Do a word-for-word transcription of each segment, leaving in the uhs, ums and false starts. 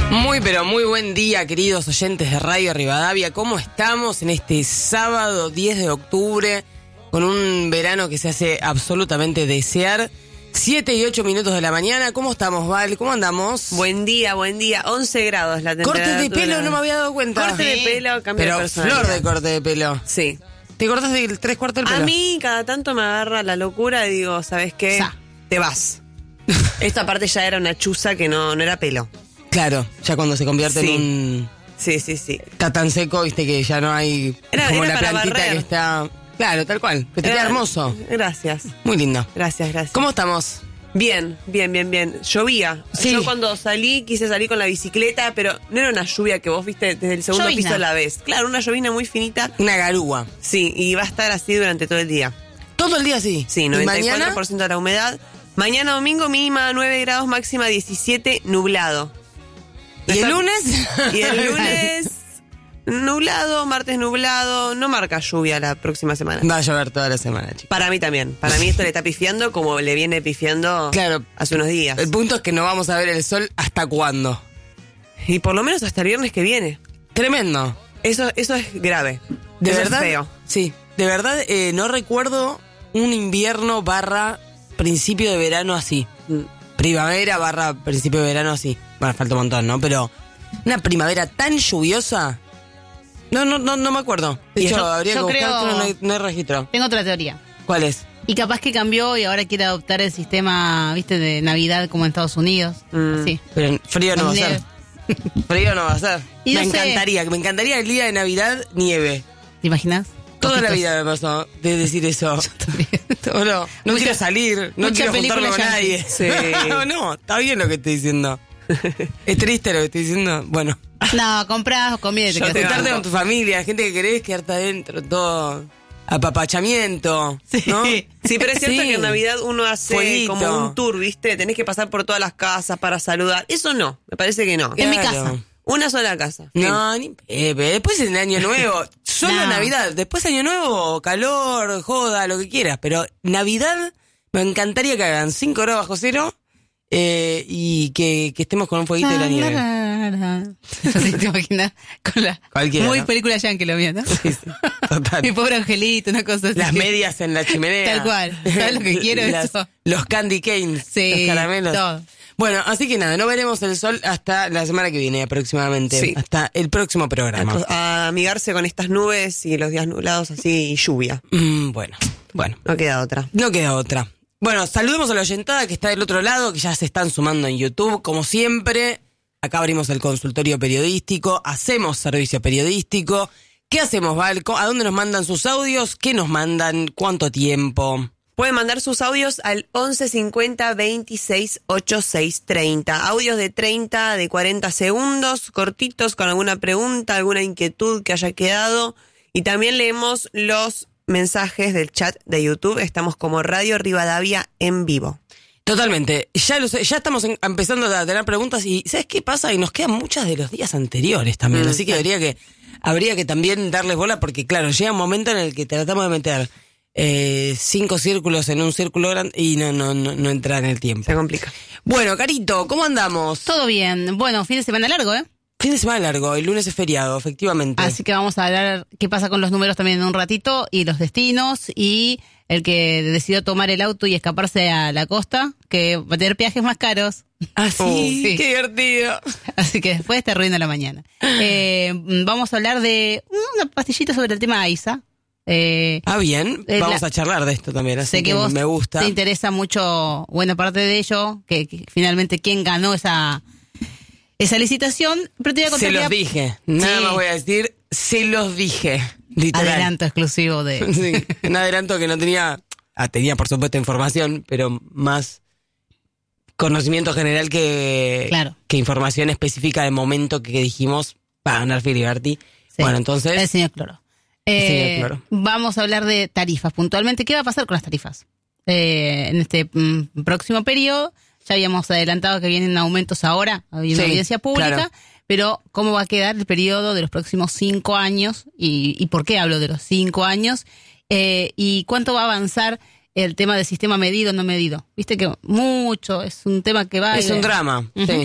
Muy, pero muy buen día, queridos oyentes de Radio Rivadavia. ¿Cómo estamos en este sábado diez de octubre con un verano que se hace absolutamente desear? siete y ocho minutos de la mañana. ¿Cómo estamos, Val? ¿Cómo andamos? Buen día, buen día. once grados la temperatura. Corte de pelo, no me había dado cuenta. Corte de pelo, cambio pero de personalidad. flor de corte de pelo. Sí. ¿Te cortas de tres cuartos del pelo? A mí cada tanto me agarra la locura y digo, ¿sabes qué? Sa. Te vas. Esta parte ya era una chuza que no, no era pelo. Claro, ya cuando se convierte Sí. en un... Sí, sí, sí. Está tan seco, viste, que ya no hay... Era- como era la para plantita barrer. que está... Claro, tal cual. Que te Era- queda hermoso. Gracias. Muy lindo. Gracias, gracias. ¿Cómo estamos? Bien, bien, bien, bien. Llovía. Sí. Yo cuando salí quise salir con la bicicleta, pero no era una lluvia que vos viste desde el segundo Llovizna. piso a la vez. Claro, una llovina muy finita. Una garúa. Sí, y va a estar así durante todo el día. Todo el día así. Sí, ¿Y noventa y cuatro mañana? por ciento de la humedad. Mañana domingo mínima nueve grados, máxima diecisiete, nublado. ¿Y el Está- lunes? Y el lunes nublado, martes nublado. No marca lluvia la próxima semana. Va a llover toda la semana, chicos. Para mí también. Para mí esto le está pifiando como le viene pifiando Claro. hace unos días. El punto es que no vamos a ver el sol hasta cuándo. Y por lo menos hasta el viernes que viene. Tremendo. Eso, eso es grave. De Eso verdad. es feo. Sí. De verdad, eh, no recuerdo un invierno barra principio de verano así. Mm. Primavera barra principio de verano así. Bueno, falta un montón, ¿no? Pero una primavera tan lluviosa. No, no, no, no me acuerdo. De Y hecho, yo- habría que yo buscar, creo- pero no hay, no hay registro. Tengo otra teoría. ¿Cuál es? Y capaz que cambió y ahora quiere adoptar el sistema, viste, de Navidad como en Estados Unidos. Mm. Sí. Pero frío no va a Con ser. Frío no va a ser. Y me no sé. encantaría, me encantaría el día de Navidad nieve. ¿Te imaginas? Toda la Poquitos. vida me pasó de decir eso. No, no, no Mucha- quiero salir, no mucha quiero juntarme película con nadie. yankee. Sí. No, no, está bien lo que estoy diciendo. Es triste lo que estoy diciendo. Bueno, No, compras o comida y te Yo quedas te en juntarte banco. con tu familia, gente que querés quedarte adentro, todo apapachamiento, ¿no? Sí, pero es cierto Sí. que en Navidad uno hace Fueguito. como un tour, ¿viste? Tenés que pasar por todas las casas para saludar. Eso no, me parece que no. En mi Claro. casa. Una sola casa. No, ni Pepe. Después en el Año Nuevo, solo No. Navidad. Después Año Nuevo, calor, joda, lo que quieras. Pero Navidad, me encantaría que hagan cinco grados bajo cero eh, y que, que estemos con un fueguito de la nieve. No sé si te imaginas con la Cualquiera, muy ¿no? película yankee lo mío, ¿no? Sí, sí, total. Mi pobre angelito, una cosa así. Las medias en la chimenea. Tal cual. ¿Sabes lo que quiero? Las- Eso. Los candy canes, Sí, los caramelos. todo. Bueno, así que nada, no veremos el sol hasta la semana que viene aproximadamente. Sí. Hasta el próximo programa. A, a amigarse con estas nubes y los días nublados así y lluvia. Mm, bueno, bueno. No queda otra. No queda otra. Bueno, saludemos a la oyentada que está del otro lado, que ya se están sumando en YouTube. Como siempre, acá abrimos el consultorio periodístico, hacemos servicio periodístico. ¿Qué hacemos, Valco? ¿A dónde nos mandan sus audios? ¿Qué nos mandan? ¿Cuánto tiempo? Pueden mandar sus audios al once cincuenta veintiséis ochenta y seis treinta. Audios de treinta, de cuarenta segundos, cortitos, con alguna pregunta, alguna inquietud que haya quedado. Y también leemos los mensajes del chat de YouTube. Estamos como Radio Rivadavia en vivo. Totalmente. Ya lo sé, ya estamos en- empezando a tener preguntas y ¿sabes qué pasa? Y nos quedan muchas de los días anteriores también. Mm, Así que habría que habría que también darles bola porque, claro, llega un momento en el que tratamos de meter eh, cinco círculos en un círculo grande y no, no, no, no entra en el tiempo. Se complica. Bueno, Carito, ¿cómo andamos? Todo bien. Bueno, fin de semana largo, ¿eh? Fin de semana largo, el lunes es feriado, efectivamente. Así que vamos a hablar qué pasa con los números también en un ratito y los destinos y el que decidió tomar el auto y escaparse a la costa, que va a tener peajes más caros. Ah, sí, Oh, sí. qué divertido. Así que después te arruina la mañana. Eh, vamos a hablar de una pastillita sobre el tema AISA. Eh, Ah, bien, Eh, vamos la- a charlar de esto también, así sé que, vos me gusta. te interesa mucho buena parte de ello, que, que finalmente quién ganó esa esa licitación, pero te voy a contar Se los ya- dije, nada Sí. más voy a decir, se los dije, literal. adelanto exclusivo de... Sí, un adelanto que no tenía, ah, tenía por supuesto información, pero más conocimiento general que, Claro. que información específica de momento que dijimos para ganar Filiberti. Sí, Bueno, entonces, el señor Cloro. El Eh, señor Cloro. Vamos a hablar de tarifas puntualmente. ¿Qué va a pasar con las tarifas? Eh, en este mm, próximo periodo, ya habíamos adelantado que vienen aumentos ahora, hay una Sí, audiencia pública, claro. pero ¿cómo va a quedar el periodo de los próximos cinco años? ¿Y, y por qué hablo de los cinco años? Eh, ¿Y cuánto va a avanzar el tema del sistema medido o no medido? Viste que mucho, es un tema que va... es y- un drama, Ujú. sí.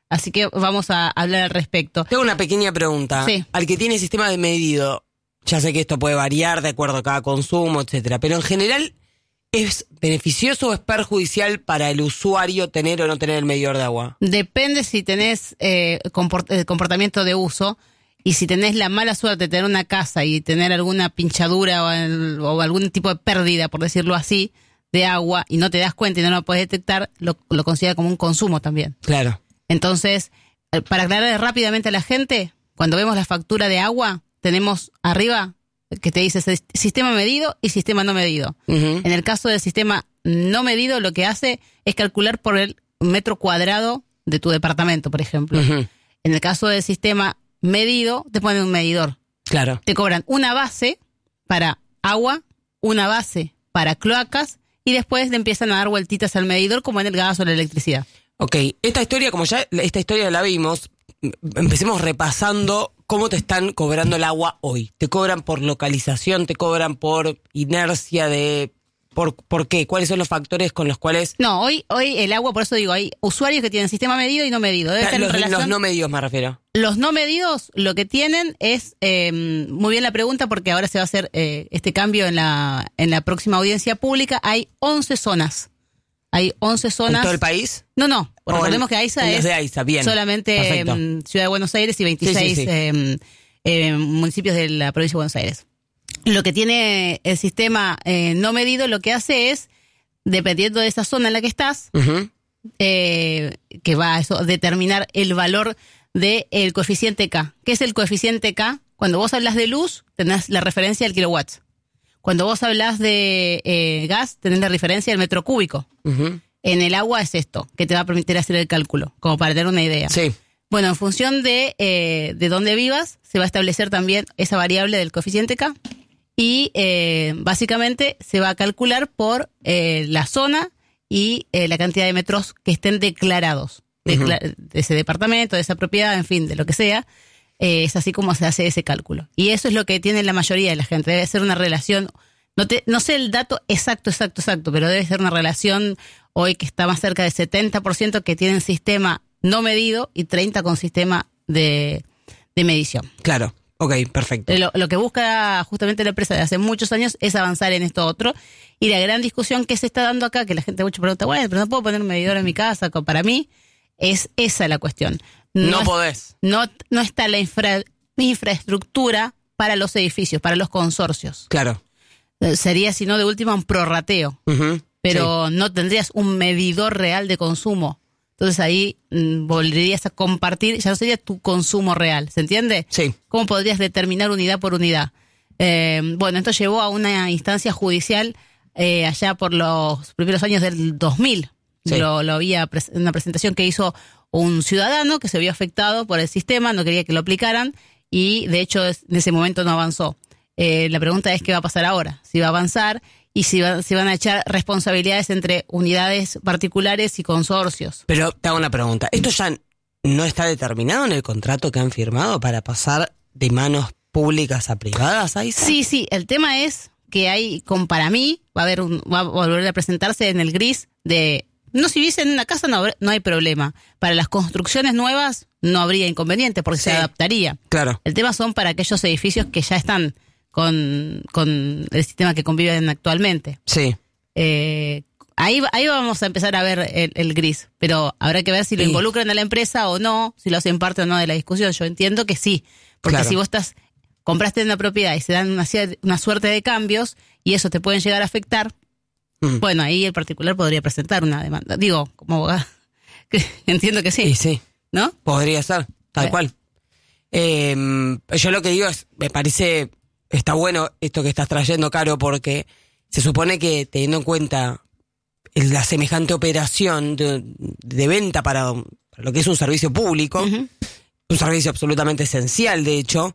Así que vamos a hablar al respecto. Tengo una pequeña pregunta. Sí. Al que tiene sistema de medido, ya sé que esto puede variar de acuerdo a cada consumo, etcétera, pero en general, ¿es beneficioso o es perjudicial para el usuario tener o no tener el medidor de agua? Depende si tenés eh, comport- eh, comportamiento de uso y si tenés la mala suerte de tener una casa y tener alguna pinchadura o, el- o algún tipo de pérdida, por decirlo así, de agua y no te das cuenta y no lo puedes detectar, lo, lo considera como un consumo también. Claro. Entonces, eh, para aclarar rápidamente a la gente, cuando vemos la factura de agua, tenemos arriba que te dice sis- sistema medido y sistema no medido. Ujú. En el caso del sistema no medido, lo que hace es calcular por el metro cuadrado de tu departamento, por ejemplo. Ujú. En el caso del sistema medido, te ponen un medidor. Claro. Te cobran una base para agua, una base para cloacas y después le empiezan a dar vueltitas al medidor como en el gas o la electricidad. Ok, esta historia, como ya esta historia la vimos, m- empecemos repasando cómo te están cobrando el agua hoy. Te cobran por localización, te cobran por inercia de... ¿Por, por qué? ¿Cuáles son los factores con los cuales... No, hoy hoy el agua, por eso digo, hay usuarios que tienen sistema medido y no medido. Debe estar en Los, relación- los no medidos me refiero. Los no medidos lo que tienen es, eh, muy bien la pregunta porque ahora se va a hacer eh, este cambio en la en la próxima audiencia pública. Hay once zonas. Hay once zonas. ¿En todo el país? No, no. O Recordemos en- que AISA en es los de AISA, bien. solamente Perfecto. em, Ciudad de Buenos Aires y veintiséis Sí, sí, sí. em, em, municipios de la provincia de Buenos Aires. Lo que tiene el sistema eh, no medido lo que hace es, dependiendo de esa zona en la que estás, Ujú. eh, que va a eso, determinar el valor del coeficiente K. ¿Qué es el coeficiente K? Cuando vos hablas de luz, tenés la referencia del kilowatts. Cuando vos hablas de eh, gas, tenés la referencia del metro cúbico. Ujú. En el agua es esto, que te va a permitir hacer el cálculo, como para tener una idea. Sí. Bueno, en función de, eh, de dónde vivas, se va a establecer también esa variable del coeficiente K y eh, básicamente se va a calcular por eh, la zona y eh, la cantidad de metros que estén declarados Decla- de ese departamento, de esa propiedad, en fin, de lo que sea. Eh, es así como se hace ese cálculo. Y eso es lo que tiene la mayoría de la gente. Debe ser una relación, no, te, no sé el dato exacto, exacto, exacto, pero debe ser una relación hoy que está más cerca del setenta por ciento que tienen sistema no medido y treinta con sistema de, de medición. Claro. Ok, perfecto. Lo, lo que busca justamente la empresa de hace muchos años es avanzar en esto otro. Y la gran discusión que se está dando acá, que la gente mucho pregunta, bueno, pero no puedo poner un medidor en mi casa. Para mí, es esa la cuestión. No es- podés. No, no está la infra- infraestructura para los edificios, para los consorcios. Claro. Eh, Sería, si no, de última, un prorrateo. Ujú. Pero no tendrías un medidor real de consumo. Entonces ahí mm, volverías a compartir, ya no sería tu consumo real, ¿se entiende? Sí. ¿Cómo podrías determinar unidad por unidad? Eh, bueno, esto llevó a una instancia judicial eh, allá por los primeros años del dos mil. Sí. Lo, lo había pres- una presentación que hizo un ciudadano que se vio afectado por el sistema, no quería que lo aplicaran y de hecho es- en ese momento no avanzó. Eh, la pregunta es qué va a pasar ahora, si va a avanzar y si, va- si van a echar responsabilidades entre unidades particulares y consorcios. Pero te hago una pregunta. ¿Esto ya no está determinado en el contrato que han firmado para pasar de manos públicas a privadas? Ahí Sí, sí, el tema es que hay, como para mí, va a haber un, va a volver a presentarse en el gris de, no, si vives en una casa no, habrá- no hay problema. Para las construcciones nuevas no habría inconveniente porque Sí. se adaptaría. Claro. El tema son para aquellos edificios que ya están con, con el sistema que conviven actualmente. Sí. Eh, ahí, ahí vamos a empezar a ver el, el gris, pero habrá que ver si lo Sí. involucran a la empresa o no, si lo hacen parte o no de la discusión. Yo entiendo que sí, porque Claro. si vos estás compraste una propiedad y se dan una, cier- una suerte de cambios y eso te pueden llegar a afectar, Mm. bueno, ahí el particular podría presentar una demanda. Digo, como abogado, que entiendo que Sí, sí, sí. ¿no? Podría ser, tal Eh. cual. Eh, yo lo que digo es, me parece, está bueno esto que estás trayendo, Caro, porque se supone que teniendo en cuenta el- la semejante operación de, de venta para, para lo que es un servicio público, Ujú. un servicio absolutamente esencial, de hecho,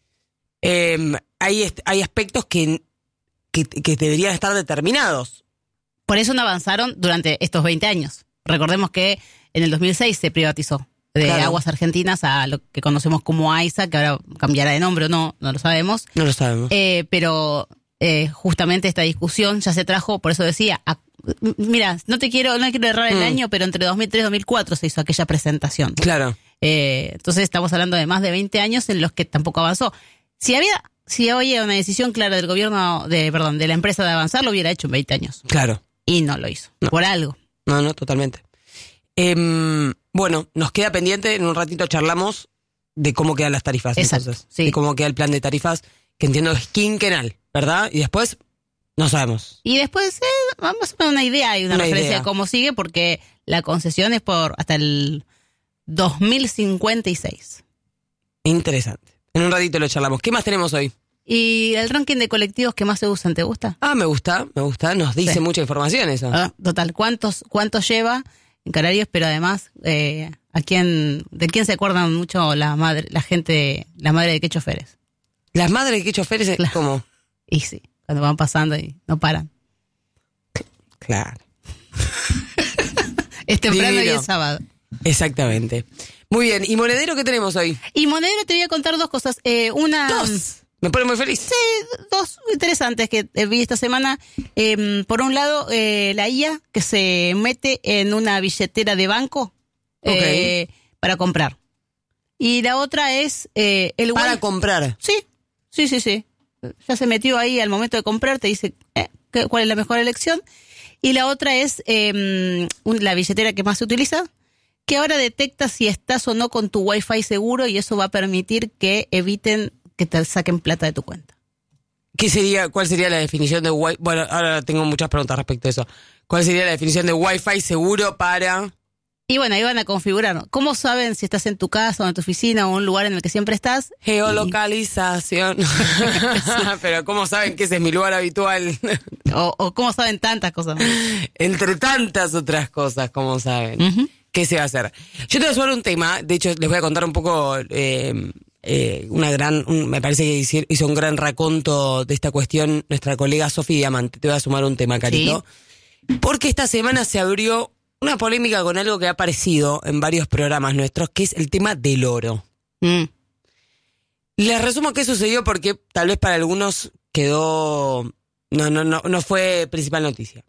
eh, hay, est- hay aspectos que, que, que deberían estar determinados. Por eso no avanzaron durante estos veinte años. Recordemos que en el dos mil seis se privatizó de Claro. Aguas Argentinas a lo que conocemos como AISA, que ahora cambiará de nombre o no, no lo sabemos. No lo sabemos. Eh, pero eh, justamente esta discusión ya se trajo, por eso decía, a mira, no te quiero, no quiero errar el Mm. año, pero entre dos mil tres y dos mil cuatro se hizo aquella presentación. Claro. Eh, entonces estamos hablando de más de veinte años en los que tampoco avanzó. Si había, si había una decisión clara del gobierno, de, perdón, de la empresa de avanzar, lo hubiera hecho en veinte años. Claro. Y no lo hizo. No. Por algo. No, no, totalmente. Em, bueno, nos queda pendiente, en un ratito charlamos de cómo quedan las tarifas. Exacto, Entonces, sí. de cómo queda el plan de tarifas, que entiendo que es quinquenal, ¿verdad? Y después, no sabemos. Y después, eh, vamos a poner una idea y una, Una referencia idea. de cómo sigue, porque la concesión es por hasta el dos mil cincuenta y seis. Interesante. En un ratito lo charlamos. ¿Qué más tenemos hoy? ¿Y el ranking de colectivos que más se usan, te gusta? Ah, me gusta, me gusta. Nos dice Sí. mucha información eso. Ah, total, ¿cuántos cuántos lleva en Canarias? Pero además, eh, ¿a quién, ¿de quién se acuerdan mucho la madre, la gente, la madre de qué choferes? Las madres de qué choferes, es Claro. como... Y sí, cuando van pasando y no paran. Claro. Es temprano Divino. y es sábado. Exactamente. Muy bien. ¿Y monedero qué tenemos hoy? Y Monedero, te voy a contar dos cosas. Eh, una... Dos. Me pone muy feliz. Sí, dos interesantes que eh, vi esta semana. Eh, por un lado, eh, la I A que se mete en una billetera de banco eh, para comprar. Y la otra es eh, el Para wifi. comprar. Sí, sí, sí, sí. Ya se metió ahí al momento de comprar, te dice eh, qué- cuál es la mejor elección. Y la otra es eh, un- la billetera que más se utiliza, que ahora detecta si estás o no con tu Wi-Fi seguro y eso va a permitir que eviten que te saquen plata de tu cuenta. ¿Qué sería, cuál sería la definición de Wi-Fi? Bueno, ahora tengo muchas preguntas respecto a eso. ¿Cuál sería la definición de Wi-Fi seguro para...? Y bueno, ahí van a configurar. ¿Cómo saben si estás en tu casa o en tu oficina o en un lugar en el que siempre estás? Geolocalización. Pero ¿cómo saben que ese es mi lugar habitual? O, o cómo saben tantas cosas. Entre tantas otras cosas, ¿cómo saben? Ujú. ¿Qué se va a hacer? Yo te voy a sumar un tema, de hecho les voy a contar un poco, eh, eh, una gran, un- me parece que hizo- hizo un gran raconto de esta cuestión nuestra colega Sofía Diamante. Te voy a sumar un tema, Carito. Porque esta semana se abrió una polémica con algo que ha aparecido en varios programas nuestros, que es el tema del oro. Mm. Les resumo qué sucedió porque tal vez para algunos quedó... No, no, no, no fue principal noticia.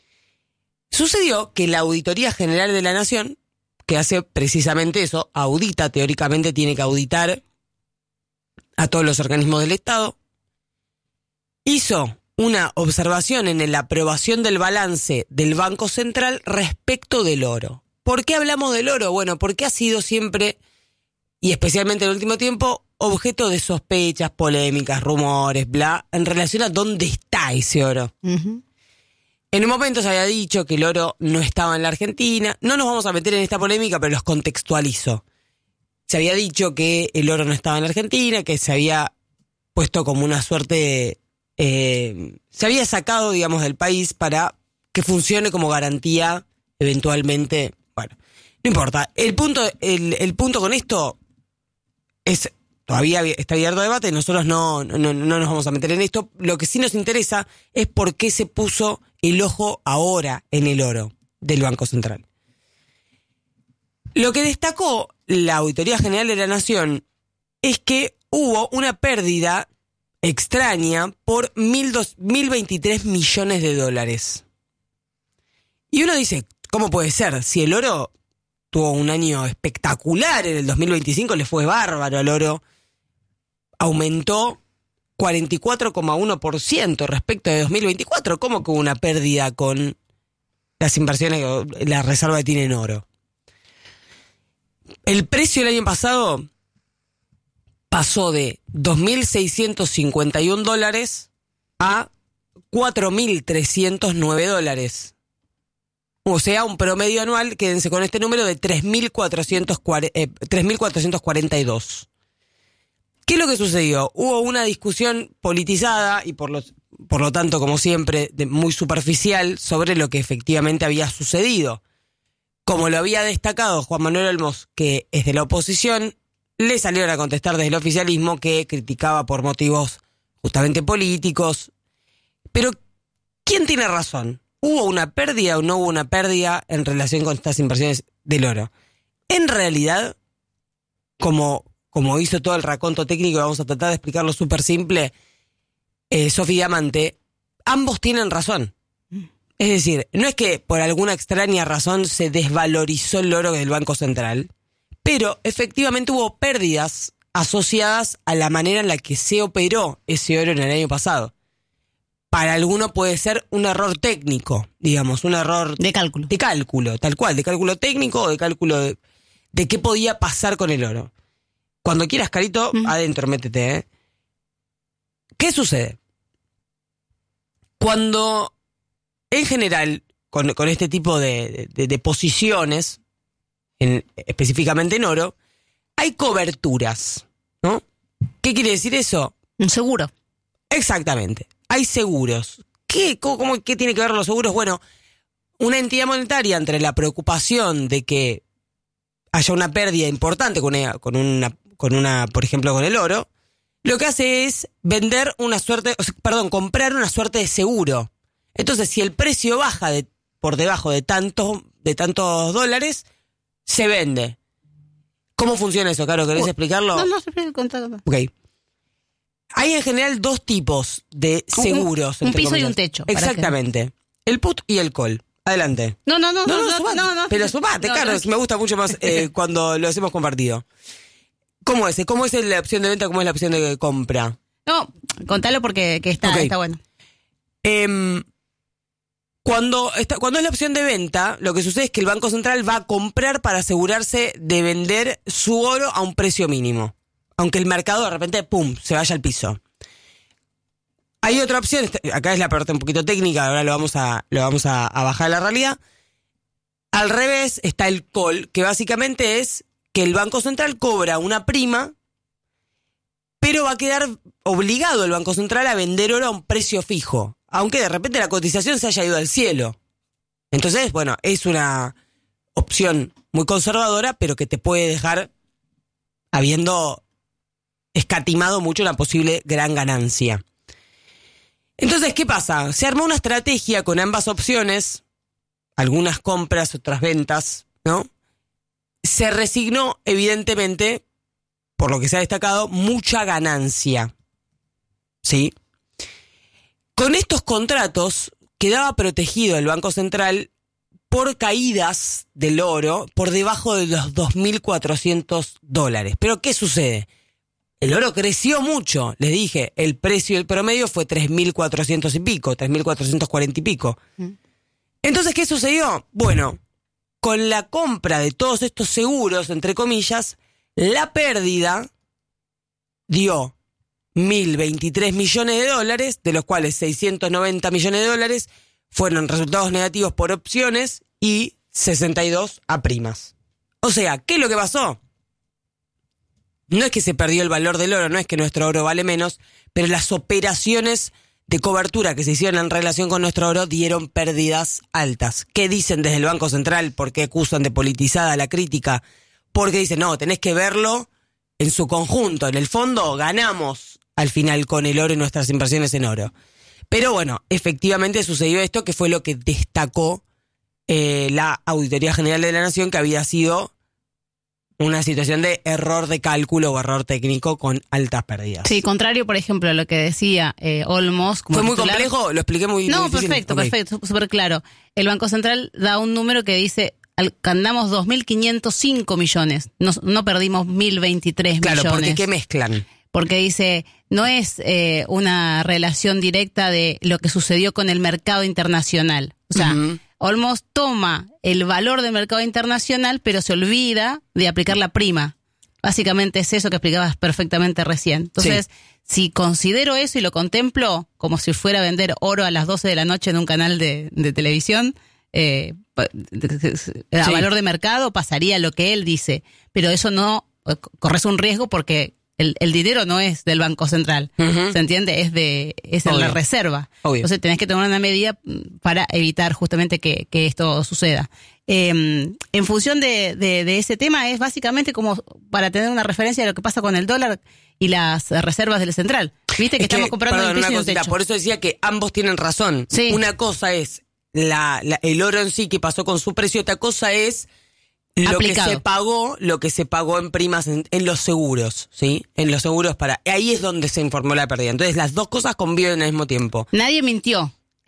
Sucedió que la Auditoría General de la Nación, que hace precisamente eso, audita, teóricamente tiene que auditar a todos los organismos del Estado, hizo una observación en la aprobación del balance del Banco Central respecto del oro. ¿Por qué hablamos del oro? Bueno, porque ha sido siempre, y especialmente en el último tiempo, objeto de sospechas, polémicas, rumores, bla, en relación a dónde está ese oro. Ujú. En un momento se había dicho que el oro no estaba en la Argentina. No nos vamos a meter en esta polémica, pero los contextualizo. Se había dicho que el oro no estaba en la Argentina, que se había puesto como una suerte... Eh, se había sacado, digamos, del país para que funcione como garantía eventualmente. Bueno, no importa. El punto, el, el punto con esto es... Todavía está abierto debate, nosotros no, no, no nos vamos a meter en esto. Lo que sí nos interesa es por qué se puso el ojo ahora en el oro del Banco Central. Lo que destacó la Auditoría General de la Nación es que hubo una pérdida extraña por mil veintitrés millones de dólares. Y uno dice, ¿cómo puede ser? Si el oro tuvo un año espectacular en el dos mil veinticinco, le fue bárbaro al oro, aumentó cuarenta y cuatro coma uno por ciento respecto de dos mil veinticuatro. ¿Cómo que hubo una pérdida con las inversiones, la reserva que tiene en oro? El precio el año pasado pasó de dos mil seiscientos cincuenta y un dólares a cuatro mil trescientos nueve dólares. O sea, un promedio anual, quédense con este número, de tres mil cuatrocientos cuarenta y dos. ¿Qué es lo que sucedió? Hubo una discusión politizada y por lo, por lo tanto, como siempre, de, muy superficial sobre lo que efectivamente había sucedido. Como lo había destacado Juan Manuel Olmos, que es de la oposición, le salieron a contestar desde el oficialismo que criticaba por motivos justamente políticos. Pero, ¿quién tiene razón? ¿Hubo una pérdida o no hubo una pérdida en relación con estas inversiones del oro? En realidad, como, como hizo todo el raconto técnico, vamos a tratar de explicarlo súper simple, eh, Sofía Diamante, ambos tienen razón. Es decir, no es que por alguna extraña razón se desvalorizó el oro del Banco Central, pero efectivamente hubo pérdidas asociadas a la manera en la que se operó ese oro en el año pasado. Para alguno puede ser un error técnico, digamos, un error... De cálculo. De cálculo, tal cual, de cálculo técnico o de cálculo de, de qué podía pasar con el oro. Cuando quieras, Carito, mm. adentro, métete, ¿eh? ¿Qué sucede? Cuando, en general, con, con este tipo de, de, de posiciones, en, específicamente en oro, hay coberturas, ¿no? ¿Qué quiere decir eso? Un seguro. Exactamente. Hay seguros. ¿Qué, cómo, ¿Qué tiene que ver los seguros? Bueno, una entidad monetaria, entre la preocupación de que haya una pérdida importante con una, con una, con una, por ejemplo, con el oro, lo que hace es vender una suerte, o sea, perdón, comprar una suerte de seguro. Entonces, si el precio baja de, por debajo de tantos, de tantos dólares, se vende. ¿Cómo funciona eso, Caro? ¿Querés uh, explicarlo? No, no, se puede contar. Ok. Hay en general dos tipos de seguros. Un, un piso comillas. Y un techo. Exactamente. Que... El put y el call. Adelante. No, no, no, no, no, no, no, no, no. Pero sumate, no, claro, no. Me gusta mucho más eh, cuando lo hacemos compartido. ¿Cómo es? ¿Cómo es la opción de venta? ¿Cómo es la opción de compra? No, contalo porque que está, okay. está bueno. Eh, cuando, está, cuando es la opción de venta, lo que sucede es que el Banco Central va a comprar para asegurarse de vender su oro a un precio mínimo. Aunque el mercado de repente, pum, se vaya al piso. Hay otra opción, acá es la parte un poquito técnica, ahora lo vamos a, lo vamos a, a bajar a la realidad. Al revés está el call, que básicamente es que el Banco Central cobra una prima, pero va a quedar obligado el Banco Central a vender oro a un precio fijo, aunque de repente la cotización se haya ido al cielo. Entonces, bueno, es una opción muy conservadora, pero que te puede dejar habiendo escatimado mucho una posible gran ganancia. Entonces, ¿qué pasa? Se armó una estrategia con ambas opciones, algunas compras, otras ventas, ¿no? Se resignó, evidentemente, por lo que se ha destacado, mucha ganancia, ¿sí? Con estos contratos quedaba protegido el Banco Central por caídas del oro por debajo de los dos mil cuatrocientos dólares. ¿Pero qué sucede? El oro creció mucho, les dije, el precio del promedio fue tres mil cuatrocientos y pico, tres mil cuatrocientos cuarenta y pico. Mm. Entonces, ¿qué sucedió? Bueno, con la compra de todos estos seguros, entre comillas, la pérdida dio mil veintitrés millones de dólares, de los cuales seiscientos noventa millones de dólares fueron resultados negativos por opciones y sesenta y dos a primas. O sea, ¿qué es lo que pasó? No es que se perdió el valor del oro, no es que nuestro oro vale menos, pero las operaciones de cobertura que se hicieron en relación con nuestro oro dieron pérdidas altas. ¿Qué dicen desde el Banco Central? ¿Por qué acusan de politizada la crítica? Porque dicen, no, tenés que verlo en su conjunto. En el fondo ganamos al final con el oro y nuestras inversiones en oro. Pero bueno, efectivamente sucedió esto, que fue lo que destacó eh, la Auditoría General de la Nación, que había sido una situación de error de cálculo o error técnico con altas pérdidas. Sí, contrario, por ejemplo, a lo que decía eh, Olmos. Como ¿Fue muy titular. complejo? ¿Lo expliqué muy, no, muy difícil? No, perfecto, okay. perfecto, súper claro. El Banco Central da un número que dice, andamos dos mil quinientos cinco millones, no, no perdimos mil veintitrés claro, millones. Claro, porque ¿qué mezclan? Porque dice, no es eh, una relación directa de lo que sucedió con el mercado internacional. O sea, uh-huh. Olmos toma el valor del mercado internacional, pero se olvida de aplicar la prima. Básicamente es eso que explicabas perfectamente recién. Entonces, sí. si considero eso y lo contemplo como si fuera a vender oro a las doce de la noche en un canal de, de televisión, eh, a sí. valor de mercado pasaría lo que él dice. Pero eso no, corres un riesgo porque el, el dinero no es del Banco Central. Uh-huh. ¿Se entiende? Es de es en la reserva. Obvio. Entonces tenés que tomar una medida para evitar justamente que, que esto suceda. Eh, en función de, de, de ese tema es básicamente como para tener una referencia de lo que pasa con el dólar y las reservas del central. Viste que es estamos que, comprando perdón, un piso una y un cosita, techo. por eso decía que ambos tienen razón. Sí. Una cosa es la, la, el oro en sí que pasó con su precio, otra cosa es lo aplicado. que se pagó, lo que se pagó en primas en, en los seguros, ¿sí? En los seguros para... Ahí es donde se informó la pérdida. Entonces las dos cosas conviven al mismo tiempo. Nadie mintió.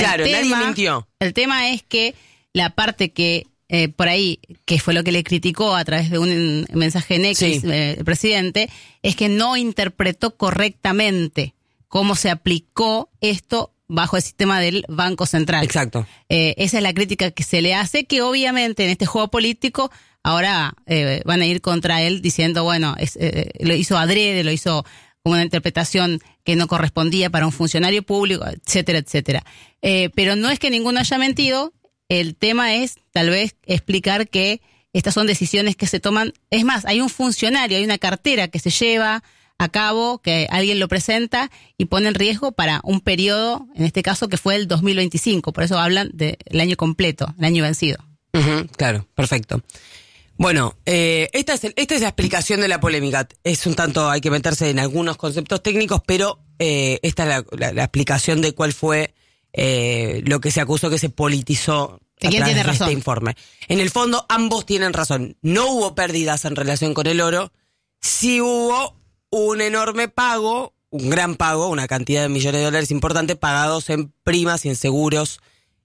Claro, el nadie tema, mintió. El tema es que la parte que eh, por ahí, que fue lo que le criticó a través de un mensaje en X, Sí. eh, el presidente, es que no interpretó correctamente cómo se aplicó esto bajo el sistema del Banco Central. Exacto. Eh, esa es la crítica que se le hace, que obviamente en este juego político ahora eh, van a ir contra él diciendo, bueno, es, eh, lo hizo adrede, lo hizo como una interpretación que no correspondía para un funcionario público, etcétera, etcétera. Eh, pero no es que ninguno haya mentido, el tema es tal vez explicar que estas son decisiones que se toman. Es más, hay un funcionario, hay una cartera que se lleva a cabo, que alguien lo presenta y pone en riesgo para un periodo, en este caso que fue el dos mil veinticinco, por eso hablan del año completo, el año vencido. Uh-huh, claro, perfecto. Bueno, eh, esta, es el- esta es la explicación de la polémica. Es un tanto, hay que meterse en algunos conceptos técnicos, pero eh, esta es la, la- la explicación de cuál fue eh, lo que se acusó que se politizó ¿De a quién través tiene de razón? este informe. En el fondo, ambos tienen razón. No hubo pérdidas en relación con el oro, sí hubo un enorme pago, un gran pago, una cantidad de millones de dólares importante pagados en primas y en seguros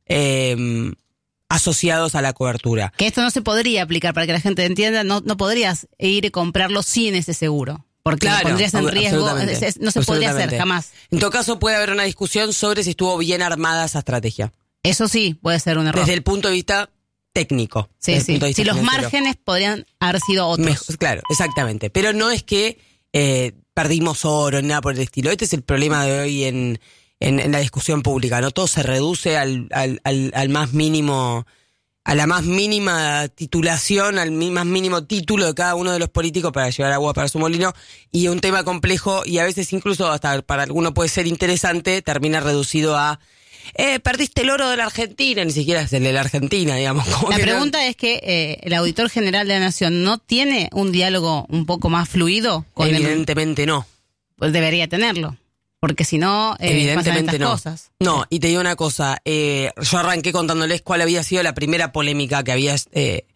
eh, asociados a la cobertura. Que esto no se podría aplicar, para que la gente entienda, no, no podrías ir y comprarlo sin ese seguro. Porque Claro, lo pondrías en ab- riesgo, absolutamente, es- es- no se podría hacer absolutamente. jamás. En todo caso, puede haber una discusión sobre si estuvo bien armada esa estrategia. Eso sí, puede ser un error. Desde el punto de vista técnico. Sí, desde el sí. punto de vista Si los financiero. márgenes podrían haber sido otros. Mejor- claro, exactamente. Pero no es que eh, perdimos oro ni nada por el estilo. Este es el problema de hoy en, en, en la discusión pública, ¿no? Todo se reduce al, al, al, al más mínimo, a la más mínima titulación, al mi- más mínimo título de cada uno de los políticos para llevar agua para su molino, y un tema complejo y a veces incluso hasta para alguno puede ser interesante, termina reducido a eh, perdiste el oro de la Argentina, ni siquiera es el de la Argentina, digamos. Como La que no- pregunta es que eh, el auditor general de la Nación no tiene un diálogo un poco más fluido con el... Evidentemente no. Pues debería tenerlo, porque si no, eh, pasan Evidentemente estas no. cosas. No, y te digo una cosa, eh, yo arranqué contándoles cuál había sido la primera polémica que había, eh,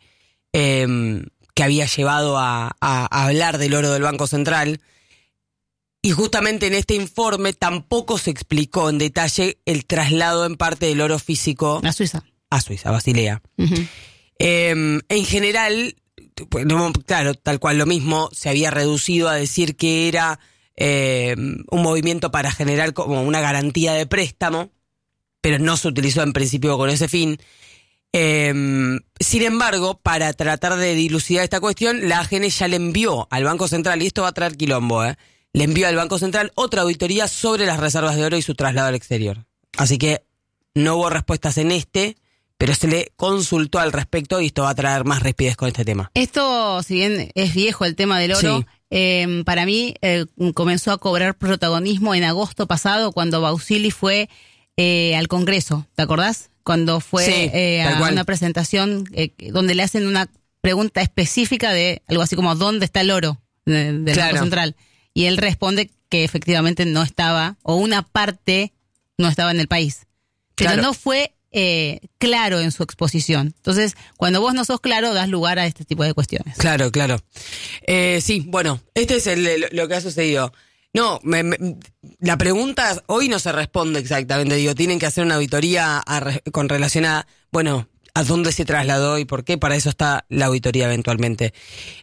eh, que había llevado a, a- a hablar del oro del Banco Central. Y justamente en este informe tampoco se explicó en detalle el traslado en parte del oro físico La Suiza. a Suiza, a Basilea. Ujú. Eh, en general, pues, no, claro, tal cual lo mismo, se había reducido a decir que era eh, un movimiento para generar como una garantía de préstamo, pero no se utilizó en principio con ese fin. Eh, sin embargo, para tratar de dilucidar esta cuestión, la A G N ya le envió al Banco Central, y esto va a traer quilombo, ¿eh? le envió al Banco Central otra auditoría sobre las reservas de oro y su traslado al exterior. Así que no hubo respuestas en este, pero se le consultó al respecto y esto va a traer más rapidez con este tema. Esto, si bien es viejo el tema del oro, Sí. eh, para mí eh, comenzó a cobrar protagonismo en agosto pasado cuando Bausili fue eh, al Congreso, ¿te acordás? Cuando fue Sí, eh, tal a cual. una presentación eh, donde le hacen una pregunta específica de algo así como ¿dónde está el oro de- del Claro. Banco Central? Y él responde que efectivamente no estaba, o una parte no estaba en el país. Pero Claro. no fue eh, claro en su exposición. Entonces, cuando vos no sos claro, das lugar a este tipo de cuestiones. Claro, claro. Eh, sí, bueno, este es el, el- lo que ha sucedido. No, me- me- la pregunta hoy no se responde exactamente. Digo, tienen que hacer una auditoría a re- con relación a, bueno, a dónde se trasladó y por qué. Para eso está la auditoría eventualmente.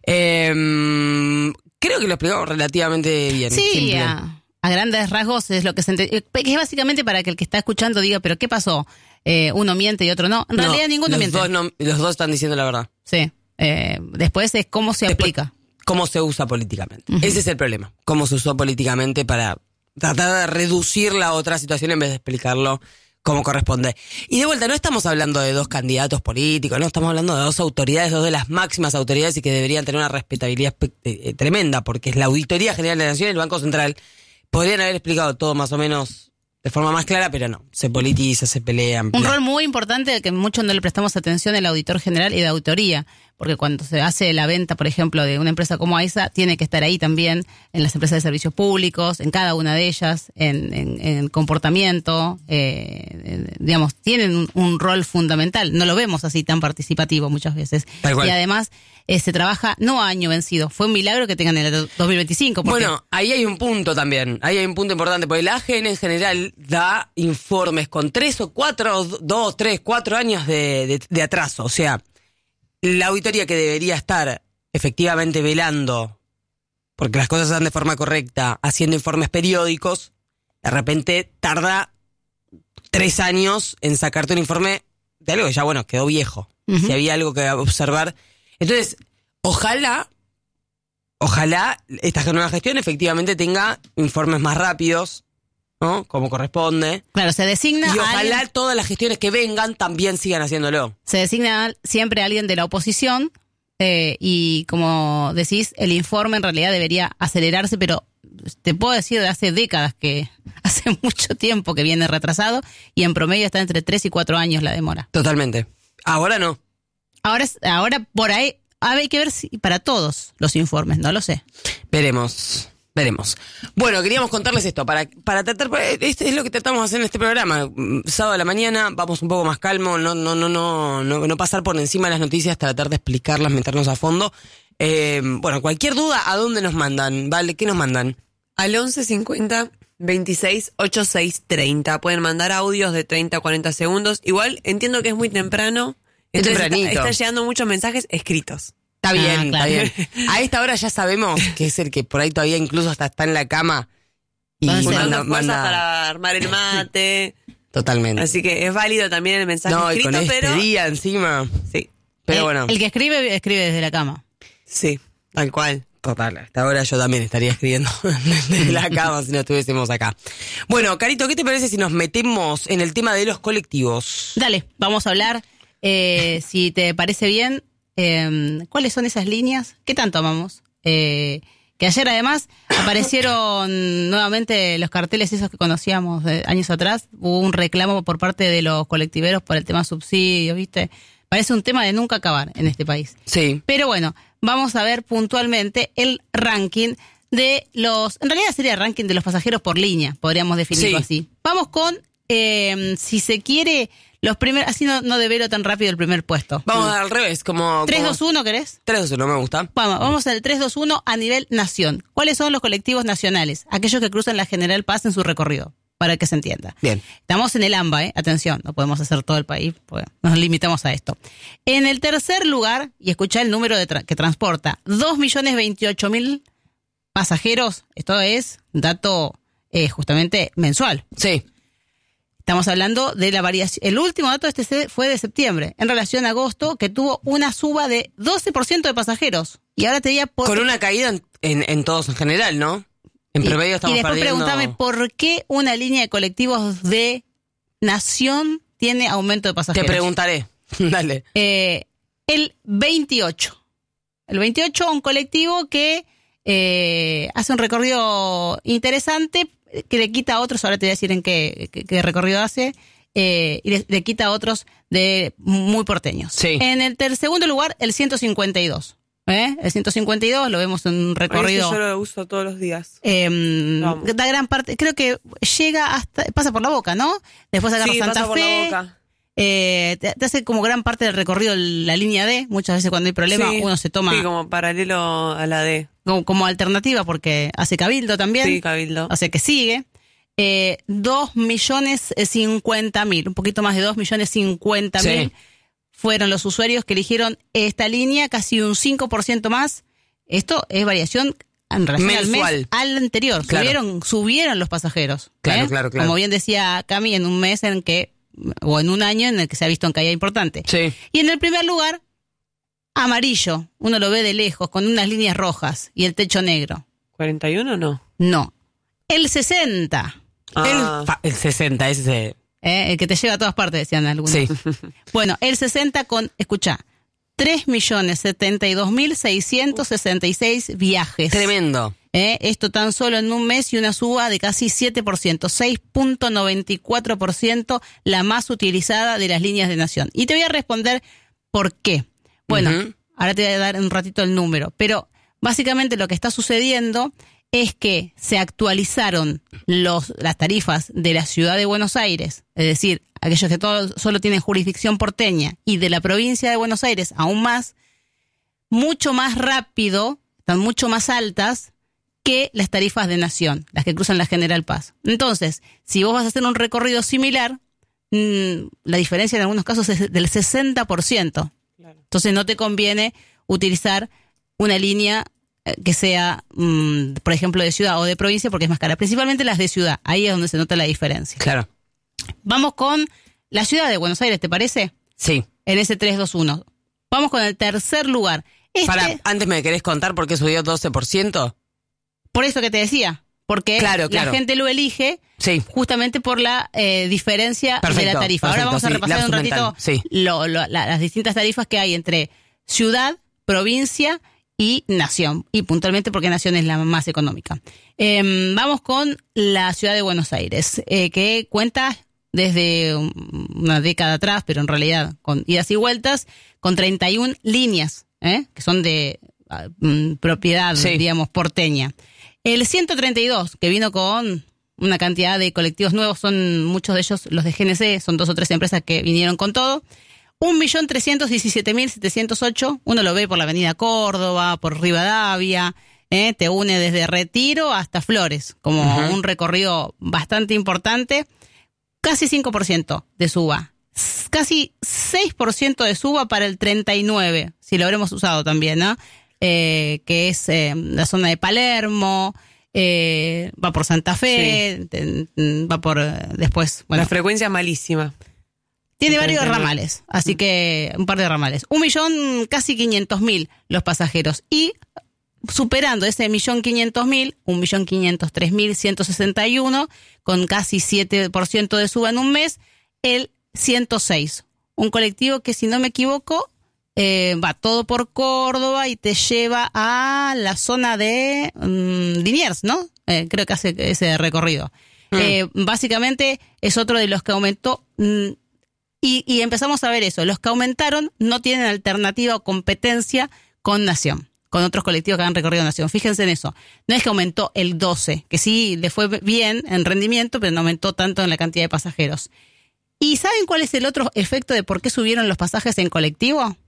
Eh, creo que lo explicamos relativamente bien. Sí, simple. a, a grandes rasgos es lo que se entiende. Que es básicamente para que el que está escuchando diga, ¿pero qué pasó? Eh, uno miente y otro no. En No, realidad ninguno los miente. Dos no- los dos están diciendo la verdad. Sí. Eh, después es cómo se Después, aplica. ¿Cómo se usa políticamente? Ujú. Ese es el problema. ¿Cómo se usó políticamente para tratar de reducir la otra situación en vez de explicarlo como corresponde? Y de vuelta, no estamos hablando de dos candidatos políticos, no, estamos hablando de dos autoridades, dos de las máximas autoridades y que deberían tener una respetabilidad espe- eh, tremenda, porque es la Auditoría General de la Nación y el Banco Central. Podrían haber explicado todo más o menos de forma más clara, pero no. Se politiza, se pelean. Un bla. rol muy importante al que muchos no le prestamos atención el auditor general y de auditoría, porque cuando se hace la venta, por ejemplo, de una empresa como AISA, tiene que estar ahí también en las empresas de servicios públicos, en cada una de ellas, en, en, en comportamiento, eh, en, digamos, tienen un, un rol fundamental. No lo vemos así tan participativo muchas veces. Y además eh, se trabaja no a año vencido. Fue un milagro que tengan el dos mil veinticinco. Porque... Bueno, ahí hay un punto también, ahí hay un punto importante, porque la A G N en general da informes con tres o cuatro, dos, tres, cuatro años de, de, de atraso. O sea, la auditoría que debería estar efectivamente velando porque las cosas se dan de forma correcta, haciendo informes periódicos, de repente tarda tres años en sacarte un informe de algo que ya, bueno, quedó viejo. Uh-huh. Si había algo que observar. Entonces, ojalá, ojalá esta nueva gestión efectivamente tenga informes más rápidos, ¿no? Como corresponde. Claro, se designa y ojalá alguien, todas las gestiones que vengan también sigan haciéndolo. Se designa siempre a alguien de la oposición eh, y como decís, el informe en realidad debería acelerarse, pero te puedo decir de hace décadas que hace mucho tiempo que viene retrasado y en promedio está entre tres y cuatro años la demora. Totalmente. Ahora no. Ahora, ahora por ahí hay que ver si para todos los informes, no lo sé. Veremos. Veremos. Bueno, queríamos contarles esto, para, para tratar, este es lo que tratamos de hacer en este programa. Sábado a la mañana, vamos un poco más calmo, no, no, no, no, no, no pasar por encima de las noticias, tratar de explicarlas, meternos a fondo. Eh, bueno, cualquier duda, ¿a dónde nos mandan? ¿Vale? ¿Qué nos mandan? Al once cincuenta veintiséis ochenta y seis treinta. Pueden mandar audios de treinta a cuarenta segundos. Igual entiendo que es muy temprano. Es Entonces tempranito. está, están llegando muchos mensajes escritos. Está bien, Ah, claro. está bien. A esta hora ya sabemos que es el que por ahí todavía incluso hasta está en la cama y Entonces, Usando manda, fuerzas manda- para armar el mate. totalmente. Así que es válido también el mensaje No, y escrito, con este pero... día encima. Sí, Pero el, bueno, el que escribe, escribe desde la cama. sí, tal cual. total, a esta hora yo también estaría escribiendo desde la cama si no estuviésemos acá. Bueno, Carito, ¿qué te parece si nos metemos en el tema de los colectivos? Dale, vamos a hablar, eh, si te parece bien, eh, ¿cuáles son esas líneas? ¿Qué tanto amamos? Eh, que ayer además aparecieron nuevamente los carteles esos que conocíamos de años atrás. Hubo un reclamo por parte de los colectiveros por el tema subsidios, ¿viste? Parece un tema de nunca acabar en este país. Sí. Pero bueno, vamos a ver puntualmente el ranking de los... En realidad sería el ranking de los pasajeros por línea, podríamos definirlo Sí. así. Vamos con, eh, si se quiere, los primeros... Así no, no develo tan rápido el primer puesto. Vamos al revés, como... tres como- dos uno, ¿querés? tres dos uno, me gusta. Vamos, vamos al tres dos uno a nivel nación. ¿Cuáles son los colectivos nacionales? Aquellos que cruzan la General Paz en su recorrido, para que se entienda. Bien. Estamos en el AMBA, ¿eh? Atención, no podemos hacer todo el país, pues nos limitamos a esto. En el tercer lugar, y escuchá el número de tra- que transporta, dos millones veintiocho mil pasajeros, esto es dato eh, justamente mensual. Sí. Estamos hablando de la variación. El último dato este se- fue de septiembre, en relación a agosto, que tuvo una suba de doce por ciento de pasajeros. Y ahora te diría por... Con una caída en, en, en todos en general, ¿no? En Y- promedio estamos y después perdiendo... pregúntame por qué una línea de colectivos de Nación tiene aumento de Te pasajeros. preguntaré. Dale. Eh, el veintiocho. El veintiocho, un colectivo que eh, hace un recorrido interesante, que le quita a otros, ahora te voy a decir en qué, qué- qué recorrido hace, eh, y le, le quita a otros de muy porteños. Sí. En el ter- segundo lugar, el ciento cincuenta y dos. ¿Eh? El ciento cincuenta y dos lo vemos en un recorrido... Ese yo lo uso todos los días. Eh, Vamos. da gran parte, creo que llega hasta, pasa por la Boca, ¿no? Después agarra Sí, Santa pasa por Fe, la boca. eh, te, te hace como gran parte del recorrido la línea D. Muchas veces cuando hay problema Sí, uno se toma Sí, como paralelo a la D. como, como alternativa porque hace cabildo también, Sí, Cabildo. o sea que sigue. Eh, dos millones cincuenta mil, un poquito más de dos millones cincuenta Sí. mil fueron los usuarios que eligieron esta línea, casi un cinco por ciento más. Esto es variación en relación al Mensual. mes al anterior. Claro. Subieron, subieron los pasajeros. Claro, ¿eh? claro, claro. Como bien decía Cami, en un mes en que, o en un año en el que se ha visto en caída importante. Sí. Y en el primer lugar, amarillo. Uno lo ve de lejos, con unas líneas rojas y el techo negro. ¿cuarenta y uno no? No. El sesenta. Ah. El, fa- el sesenta, ese... ¿eh? El que te lleva a todas partes, decían algunos. Sí. Bueno, el sesenta con, escuchá, tres millones setenta y dos mil seiscientos sesenta y seis viajes. Tremendo. ¿Eh? Esto tan solo en un mes y una suba de casi siete por ciento, seis punto noventa y cuatro por ciento, la más utilizada de las líneas de Nación. Y te voy a responder por qué. Bueno, Ujú. ahora te voy a dar un ratito el número, pero básicamente lo que está sucediendo es que se actualizaron los, las tarifas de la ciudad de Buenos Aires, es decir, aquellos que todo, solo tienen jurisdicción porteña, y de la provincia de Buenos Aires aún más, mucho más rápido, están mucho más altas que las tarifas de Nación, las que cruzan la General Paz. Entonces, si vos vas a hacer un recorrido similar, mmm, la diferencia en algunos casos es del sesenta por ciento. Claro. Entonces no te conviene utilizar una línea que sea, mmm, por ejemplo, de ciudad o de provincia, porque es más cara. Principalmente las de ciudad, ahí es donde se nota la diferencia. Claro. Vamos con la ciudad de Buenos Aires, ¿te parece? Sí. En ese tres dos uno. Vamos con el tercer lugar. Este, Para, antes me querés contar por qué subió doce por ciento. Por eso que te decía, porque claro, claro. la gente lo elige sí. justamente por la eh, diferencia perfecto, de la tarifa. Ahora vamos a repasar sí, un ratito sí. lo, lo, la, las distintas tarifas que hay entre ciudad, provincia y nación. Y puntualmente porque nación es la más económica. Eh, vamos con la ciudad de Buenos Aires, eh, que cuenta desde una década atrás, pero en realidad con idas y vueltas, con treinta y una líneas, ¿eh? que son de uh, propiedad, sí. digamos, porteña. El ciento treinta y dos, que vino con una cantidad de colectivos nuevos, son muchos de ellos los de G N C, son dos o tres empresas que vinieron con todo. un millón trescientos diecisiete mil setecientos ocho, uno lo ve por la avenida Córdoba, por Rivadavia, ¿eh? te une desde Retiro hasta Flores, como uh-huh. un recorrido bastante importante. Casi cinco por ciento de suba, casi seis por ciento de suba para el treinta y nueve, si lo habremos usado también, ¿no? Eh, que es eh, la zona de Palermo, eh, va por Santa Fe, sí. te, va por eh, después... Bueno, la frecuencia es malísima. Tiene varios ramales, así que un par de ramales. Un millón, casi quinientos mil los pasajeros. Y superando ese millón quinientos mil, un millón quinientos tres mil ciento sesenta y uno, con casi siete por ciento de suba en un mes, el ciento seis. Un colectivo que, si no me equivoco, eh, va todo por Córdoba y te lleva a la zona de um, Liniers, ¿no? Eh, creo que hace ese recorrido. Mm. Eh, básicamente es otro de los que aumentó... Mm, Y, y empezamos a ver eso. Los que aumentaron no tienen alternativa o competencia con Nación, con otros colectivos que han recorrido Nación. Fíjense en eso. No es que aumentó el doce, que sí le fue bien en rendimiento, pero no aumentó tanto en la cantidad de pasajeros. ¿Y saben cuál es el otro efecto de por qué subieron los pasajes en colectivo?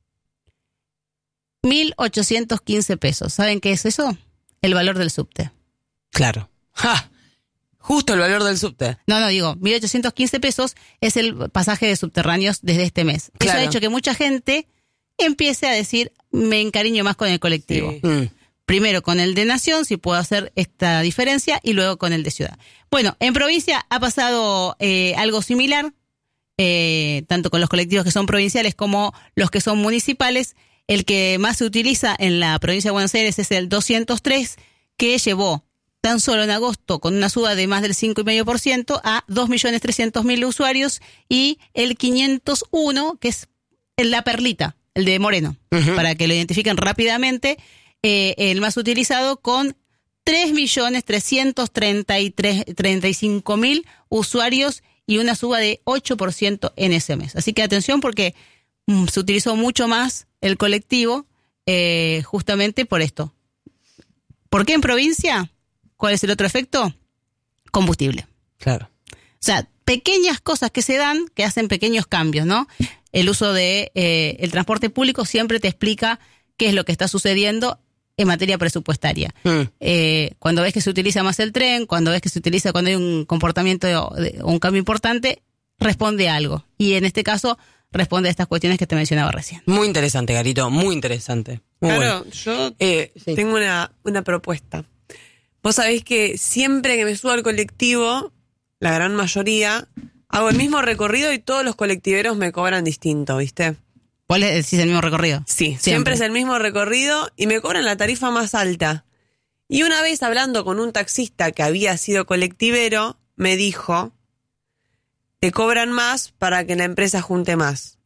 mil ochocientos quince pesos. ¿Saben qué es eso? El valor del subte. Claro. ¡Ja! Justo el valor del subte. No, no, digo, mil ochocientos quince pesos es el pasaje de subterráneos desde este mes. Claro. Eso ha hecho que mucha gente empiece a decir, me encariño más con el colectivo. Sí. Mm. Primero con el de Nación, si puedo hacer esta diferencia, y luego con el de Ciudad. Bueno, en provincia ha pasado eh, algo similar, eh, tanto con los colectivos que son provinciales como los que son municipales. El que más se utiliza en la provincia de Buenos Aires es el doscientos tres, que llevó tan solo en agosto, con una suba de más del cinco coma cinco por ciento, a dos millones trescientos mil usuarios, y el quinientos uno, que es la perlita, el de Moreno, uh-huh. para que lo identifiquen rápidamente, eh, el más utilizado, con tres millones trescientos treinta y cinco mil usuarios y una suba de ocho por ciento en ese mes. Así que atención, porque mm, se utilizó mucho más el colectivo eh, justamente por esto. ¿Por qué en provincia? ¿Cuál es el otro efecto? Combustible. Claro. O sea, pequeñas cosas que se dan que hacen pequeños cambios, ¿no? El uso de eh, el transporte público siempre te explica qué es lo que está sucediendo en materia presupuestaria. Mm. Eh, cuando ves que se utiliza más el tren, cuando ves que se utiliza cuando hay un comportamiento o un cambio importante, responde a algo. Y en este caso, responde a estas cuestiones que te mencionaba recién. Muy interesante, Garito, muy interesante. Muy claro, bueno. yo eh, sí. tengo una, una propuesta. Vos sabés que siempre que me subo al colectivo, la gran mayoría, hago el mismo recorrido y todos los colectiveros me cobran distinto, ¿viste? ¿Cuál es, si es el mismo recorrido? Sí, siempre. siempre es el mismo recorrido y me cobran la tarifa más alta. Y una vez hablando con un taxista que había sido colectivero, me dijo, te cobran más para que la empresa junte más.